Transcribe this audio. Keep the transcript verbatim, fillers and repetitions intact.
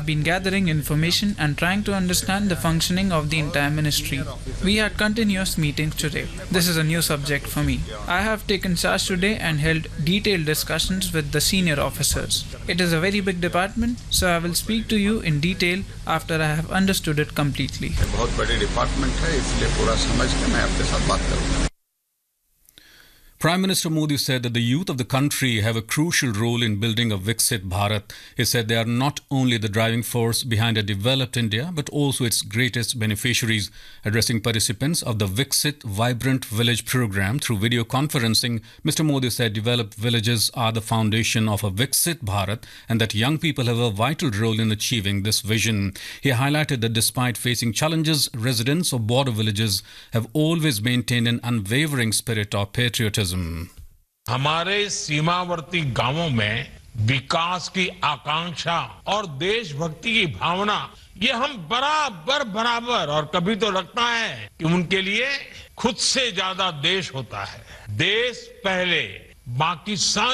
have been gathering information and trying to understand the functioning of the entire ministry. We had continuous meetings today. This is a new subject for me. I have taken charge today and held detailed discussions with the senior officers. It is a very big department, so I will speak to you in detail after I have understood it completely. बहुत बड़ी department है, इसलिए पूरा समझ के मैं आपके साथ बात करूंगा. Prime Minister Modi said that the youth of the country have a crucial role in building a Viksit Bharat. He said they are not only the driving force behind a developed India, but also its greatest beneficiaries. Addressing participants of the Viksit Vibrant Village program through video conferencing, Mister Modi said developed villages are the foundation of a Viksit Bharat and that young people have a vital role in achieving this vision. He highlighted that despite facing challenges, residents of border villages have always maintained an unwavering spirit of patriotism. हमारे सीमावर्ती गांवों में विकास की आकांक्षा और देशभक्ति की भावना ये हम बराबर बराबर और कभी तो लगता है कि उनके लिए खुद से ज्यादा देश होता है. देश पहले, बाकी सारी